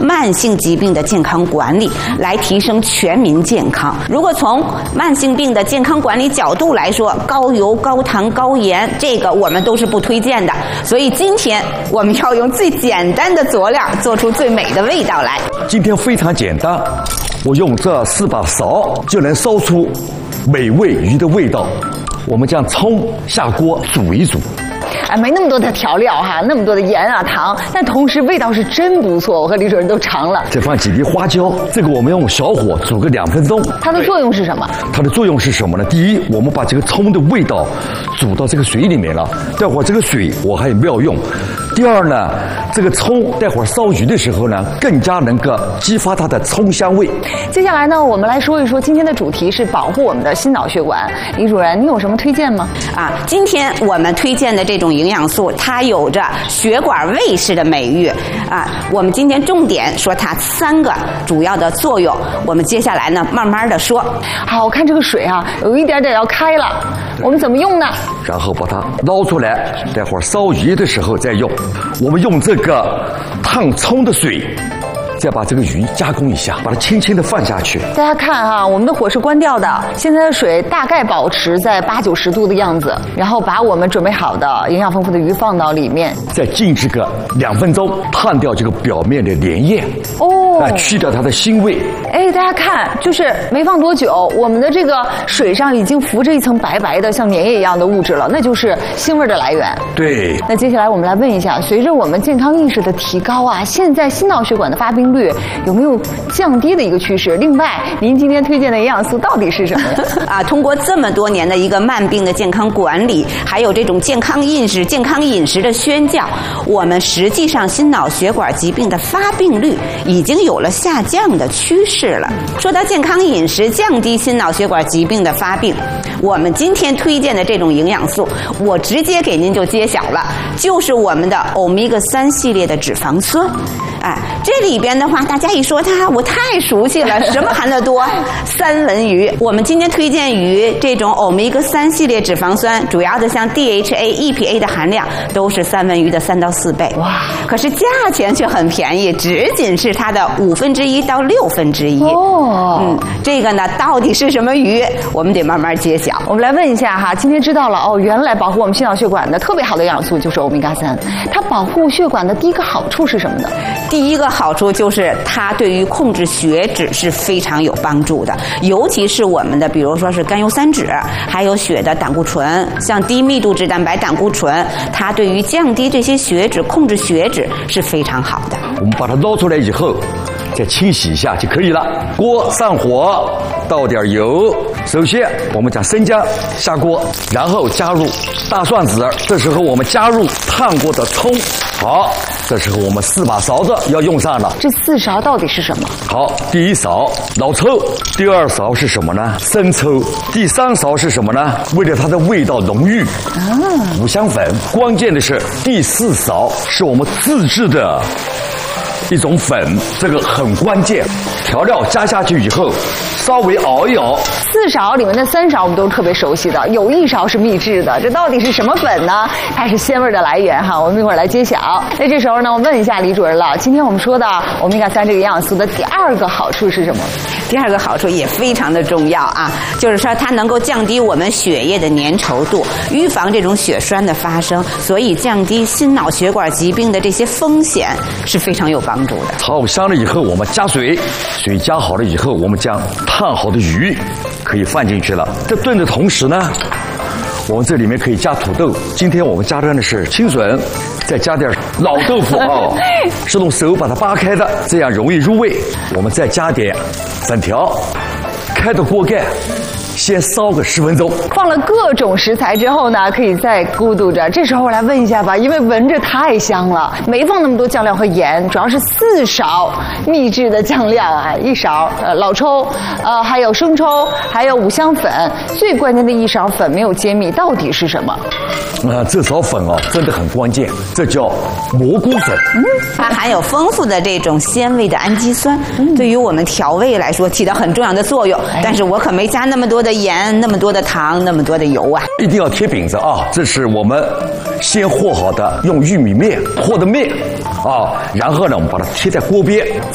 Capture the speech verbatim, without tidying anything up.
慢性疾病的健康管理，来提升全民健康。如果从慢性病的健康管理角度来说，高油、高糖、高盐，这个我们都是不推荐的。所以今天我们要用最简单的佐料，做出最美的味道来。 今天非常简单，我用这四把勺就能烧出美味鱼的味道。我们将葱下锅煮一煮。 哎，没那么多的调料哈，那么多的盐啊糖，但同时味道是真不错，我和李主任都尝了。 再放几粒花椒，这个我们用小火煮个两分钟。 它的作用是什么？ 它的作用是什么呢？第一，我们把这个葱的味道煮到这个水里面了，待会儿这个水我还有妙用。第二呢，这个葱待会儿烧鱼的时候呢，更加能够激发它的葱香味。 接下来呢，我们来说一说今天的主题是保护我们的心脑血管。李主任，你有什么推荐吗？ 啊，今天我们推荐的这种营养素，它有着血管卫士的美誉啊。我们今天重点说它三个主要的作用，我们接下来呢慢慢的说。 好，我看这个水啊，有一点点要开了，我们怎么用呢？ 然后把它捞出来，待会儿烧鱼的时候再用。我们用这个烫葱的水，再把这个鱼加工一下，把它轻轻的放下去。 大家看哈，我们的火是关掉的，现在的水大概保持在八九十度的样子，然后把我们准备好的营养丰富的鱼放到里面， 再静置个两分钟，烫掉这个表面的粘液， 哦， 来去掉它的腥味。 哎，大家看，就是没放多久，我们的这个水上已经浮着一层白白的像粘液一样的物质了，那就是腥味的来源。 对。 那接下来我们来问一下，随着我们健康意识的提高啊，现在心脑血管的发病率有没有降低的一个趋势？另外，您今天推荐的营养素到底是什么呀？ 啊，通过这么多年的一个慢病的健康管理，还有这种健康饮食、健康饮食的宣教，我们实际上心脑血管疾病的发病率已经有了下降的趋势了。说到健康饮食降低心脑血管疾病的发病，我们今天推荐的这种营养素，我直接给您就揭晓了，就是我们的欧米伽三系列的脂肪酸。哎，这里边的话，大家一说它，我太熟悉了，什么含得多？三文鱼。我们今天推荐鱼这种欧米伽三系列脂肪酸，主要的像 D H A、E P A 的含量都是三文鱼的三到四倍。哇！可是价钱却很便宜，只仅是它的五分之一到六分之一。哦，嗯，这个呢，到底是什么鱼？我们得慢慢揭晓。 我们来问一下哈，今天知道了哦，原来保护我们心脑血管的特别好的营养素就是欧米伽三。它保护血管的第一个好处是什么呢？ 第一个好处就是它对于控制血脂是非常有帮助的，尤其是我们的比如说是甘油三酯，还有血的胆固醇，像低密度脂蛋白胆固醇，它对于降低这些血脂、控制血脂是非常好的。 我们把它捞出来以后，再清洗一下就可以了。锅上火，倒点油。首先我们将生姜下锅，然后加入大蒜籽，这时候我们加入烫过的葱。好，这时候我们四把勺子要用上了。 这四勺到底是什么？ 好，第一勺老抽，第二勺是什么呢？生抽。第三勺是什么呢？为了它的味道浓郁，啊，五香粉。关键的是第四勺是我们自制的一种粉，这个很关键。调料加下去以后，稍微熬一熬。 四勺里面的三勺我们都是特别熟悉的，有一勺是秘制的，这到底是什么粉呢？它是鲜味的来源哈，我们一会儿来揭晓。那这时候呢，我问一下李主任了，今天我们说的欧米伽三这个营养素的第二个好处是什么？ 第二个好处也非常的重要啊，就是说它能够降低我们血液的粘稠度，预防这种血栓的发生，所以降低心脑血管疾病的这些风险是非常有帮助的。 炒香了以后，我们加水，水加好了以后，我们将烫好的鱼可以放进去了。在炖的同时呢，我们这里面可以加土豆。今天我们加的呢是青笋，再加点老豆腐啊，是用手把它扒开的，这样容易入味。我们再加点粉条，开的锅盖。先烧个十分钟， 放了各种食材之后呢，可以再咕嘟着。这时候我来问一下吧，因为闻着太香了，没放那么多酱料和盐，主要是四勺秘制的酱料啊，一勺呃老抽，呃还有生抽，还有五香粉，最关键的一勺粉没有揭秘，到底是什么？ 啊，这勺粉哦，真的很关键，这叫蘑菇粉。 嗯，它含有丰富的这种鲜味的氨基酸，嗯、对于我们调味来说起到很重要的作用。哎、但是我可没加那么多的盐，那么多的糖，那么多的油啊！ 一定要贴饼子啊！这是我们先和好的用玉米面和的面啊，然后呢，我们把它贴在锅边。